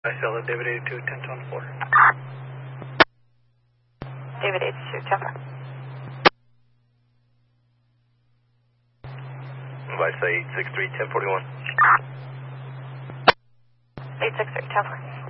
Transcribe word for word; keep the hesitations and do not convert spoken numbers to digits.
I sell it, David eighty-two, ten twenty-four. David eighty-two, ten four. Visa eight six three, ten forty-one. eight six three, ten four.